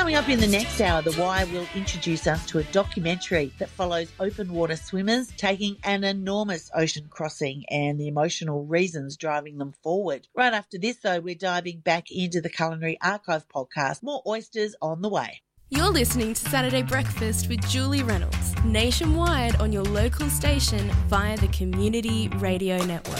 Coming up in the next hour, The Wire will introduce us to a documentary that follows open water swimmers taking an enormous ocean crossing and the emotional reasons driving them forward. Right after this, though, we're diving back into the Culinary Archive podcast. More oysters on the way. You're listening to Saturday Breakfast with Julie Reynolds, nationwide on your local station via the Community Radio Network.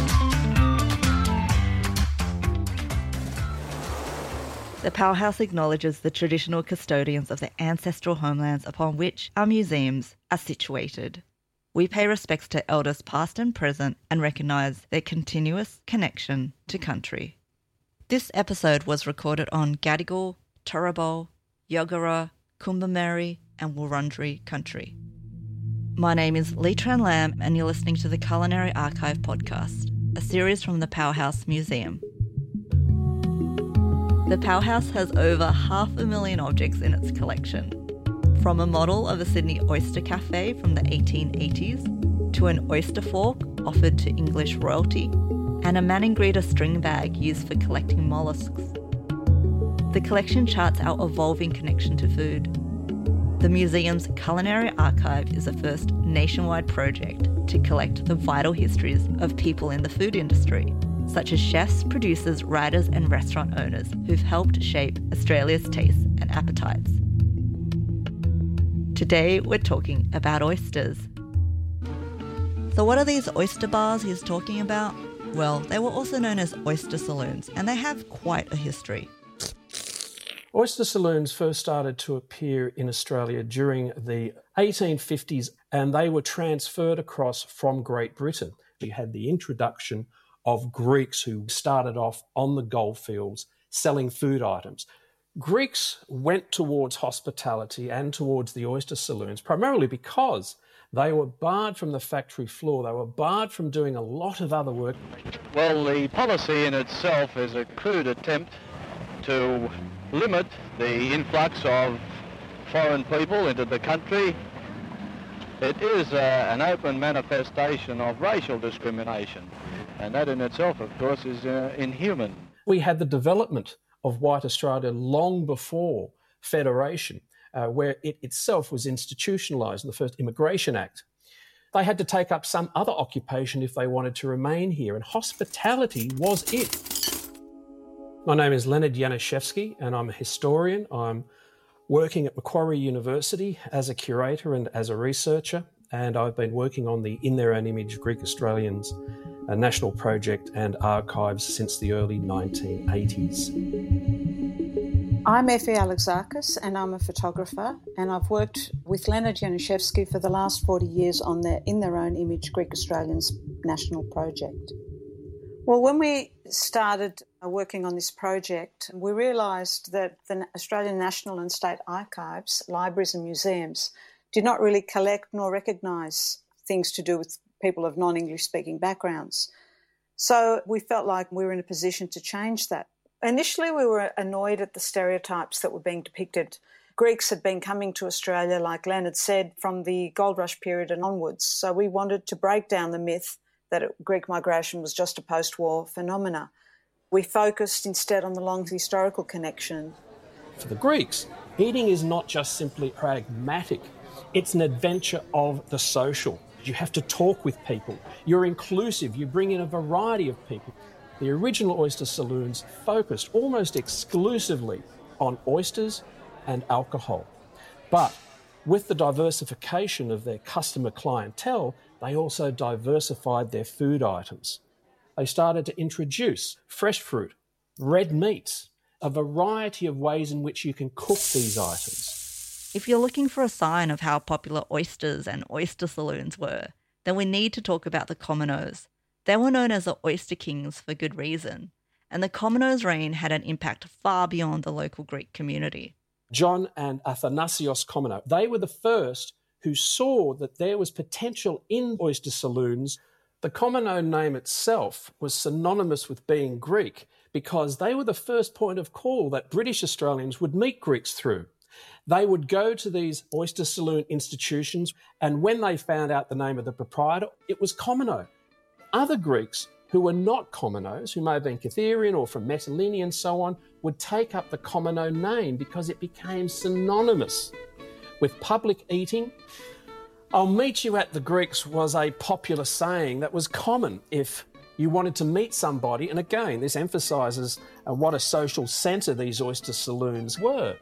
The Powerhouse acknowledges the traditional custodians of the ancestral homelands upon which our museums are situated. We pay respects to elders past and present and recognise their continuous connection to country. This episode was recorded on Gadigal, Turrbal, Yagara, Kumbameri and Wurundjeri country. My name is Leitran Lamb and you're listening to the Culinary Archive podcast, a series from the Powerhouse Museum. The Powerhouse has over 500,000 objects in its collection, from a model of a Sydney oyster cafe from the 1880s to an oyster fork offered to English royalty and a Maningrida string bag used for collecting mollusks. The collection charts our evolving connection to food. The museum's Culinary Archive is the first nationwide project to collect the vital histories of people in the food industry, such as chefs, producers, writers and restaurant owners who've helped shape Australia's tastes and appetites. Today we're talking about oysters. So what are these oyster bars he's talking about? Well, they were also known as oyster saloons and they have quite a history. Oyster saloons first started to appear in Australia during the 1850s and they were transferred across from Great Britain. We had the introduction of Greeks who started off on the goldfields selling food items. Greeks went towards hospitality and towards the oyster saloons primarily because they were barred from the factory floor. They were barred from doing a lot of other work. Well, the policy in itself is a crude attempt to limit the influx of foreign people into the country. It is an open manifestation of racial discrimination. And that in itself, of course, is inhuman. We had the development of white Australia long before Federation, where it itself was institutionalised in the first Immigration Act. They had to take up some other occupation if they wanted to remain here, and hospitality was it. My name is Leonard Januszewski, and I'm a historian. I'm working at Macquarie University as a curator and as a researcher, and I've been working on the In Their Own Image Greek Australians a national project and archives since the early 1980s. I'm Effie Alexakis and I'm a photographer, and I've worked with Leonard Januszewski for the last 40 years on the In Their Own Image Greek Australians national project. Well, when we started working on this project, we realised that the Australian National and State Archives, libraries and museums did not really collect nor recognise things to do with people of non-English speaking backgrounds. So we felt like we were in a position to change that. Initially, we were annoyed at the stereotypes that were being depicted. Greeks had been coming to Australia, like Leonard said, from the Gold Rush period and onwards. So we wanted to break down the myth that Greek migration was just a post-war phenomena. We focused instead on the long historical connection. For the Greeks, eating is not just simply pragmatic. It's an adventure of the social. You have to talk with people. You're inclusive. You bring in a variety of people. The original oyster saloons focused almost exclusively on oysters and alcohol. But with the diversification of their customer clientele, they also diversified their food items. They started to introduce fresh fruit, red meats, a variety of ways in which you can cook these items. If you're looking for a sign of how popular oysters and oyster saloons were, then we need to talk about the Komnenos. They were known as the Oyster Kings for good reason, and the Komnenos' reign had an impact far beyond the local Greek community. John and Athanasios Komnenos, they were the first who saw that there was potential in oyster saloons. The Komneno name itself was synonymous with being Greek because they were the first point of call that British Australians would meet Greeks through. They would go to these oyster saloon institutions, and when they found out the name of the proprietor, it was Komneno. Other Greeks who were not Komnenos, who may have been Cytherian or from Mytilene and so on, would take up the Comino name because it became synonymous with public eating. "I'll meet you at the Greeks" was a popular saying that was common if you wanted to meet somebody. And again, this emphasises what a social centre these oyster saloons were.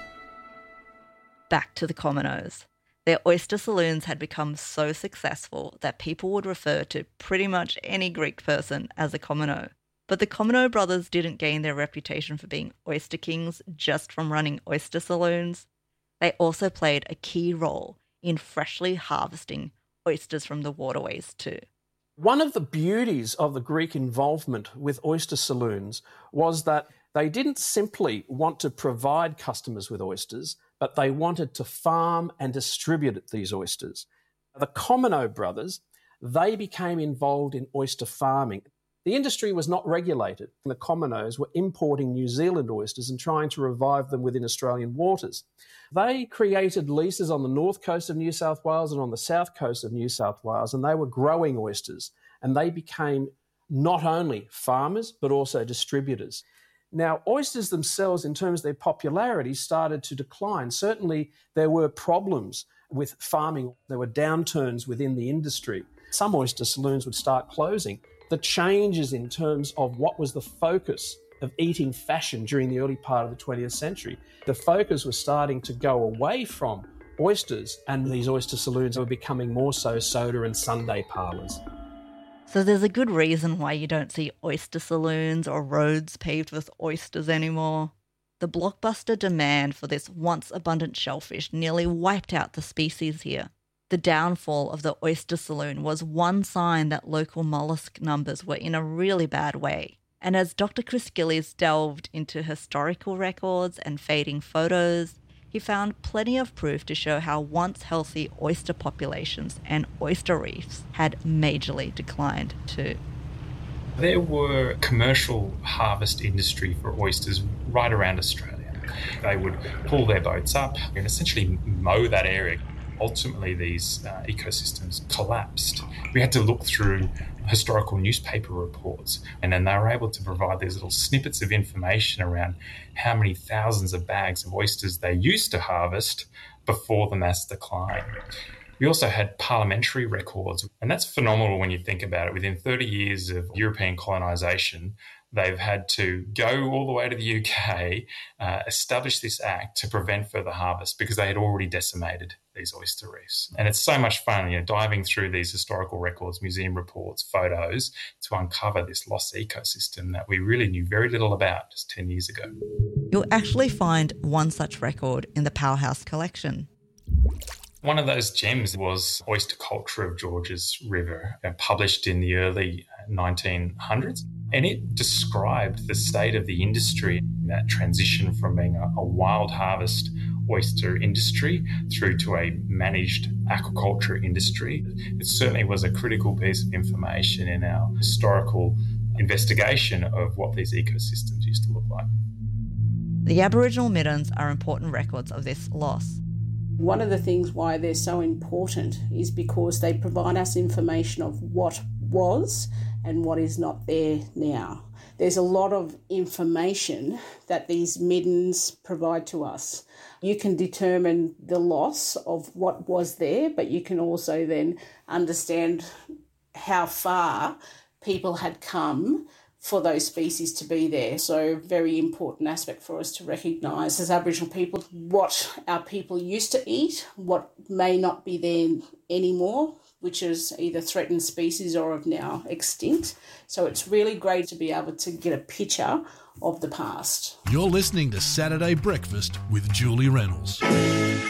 Back to the Cominos. Their oyster saloons had become so successful that people would refer to pretty much any Greek person as a Comino. But the Comino brothers didn't gain their reputation for being oyster kings just from running oyster saloons. They also played a key role in freshly harvesting oysters from the waterways too. One of the beauties of the Greek involvement with oyster saloons was that they didn't simply want to provide customers with oysters, but they wanted to farm and distribute these oysters. The Comino brothers, they became involved in oyster farming. The industry was not regulated. The Cominos were importing New Zealand oysters and trying to revive them within Australian waters. They created leases on the north coast of New South Wales and on the south coast of New South Wales, and they were growing oysters, and they became not only farmers but also distributors. Now, oysters themselves, in terms of their popularity, started to decline. Certainly, there were problems with farming. There were downturns within the industry. Some oyster saloons would start closing. The changes in terms of what was the focus of eating fashion during the early part of the 20th century. The focus was starting to go away from oysters, and these oyster saloons were becoming more so soda and Sunday parlours. So there's a good reason why you don't see oyster saloons or roads paved with oysters anymore. The blockbuster demand for this once abundant shellfish nearly wiped out the species here. The downfall of the oyster saloon was one sign that local mollusk numbers were in a really bad way. And as Dr. Chris Gillies delved into historical records and fading photos, he found plenty of proof to show how once healthy oyster populations and oyster reefs had majorly declined too. There were commercial harvest industry for oysters right around Australia. They would pull their boats up and essentially mow that area. Ultimately, these ecosystems collapsed. We had to look through historical newspaper reports, and then they were able to provide these little snippets of information around how many thousands of bags of oysters they used to harvest before the mass decline. We also had parliamentary records, and that's phenomenal when you think about it. Within 30 years of European colonisation, they've had to go all the way to the UK, establish this act to prevent further harvest because they had already decimated these oyster reefs. And it's so much fun, diving through these historical records, museum reports, photos, to uncover this lost ecosystem that we really knew very little about just 10 years ago. You'll actually find one such record in the Powerhouse collection. One of those gems was Oyster Culture of Georges River, published in the early 1900s. And it described the state of the industry, that transition from being a wild harvest oyster industry through to a managed aquaculture industry. It certainly was a critical piece of information in our historical investigation of what these ecosystems used to look like. The Aboriginal middens are important records of this loss. One of the things why they're so important is because they provide us information of what was and what is not there now. There's a lot of information that these middens provide to us. You can determine the loss of what was there, but you can also then understand how far people had come for those species to be there. So very important aspect for us to recognise as Aboriginal people what our people used to eat, what may not be there anymore, which is either threatened species or are now extinct. So it's really great to be able to get a picture of the past. You're listening to Saturday Breakfast with Julie Reynolds.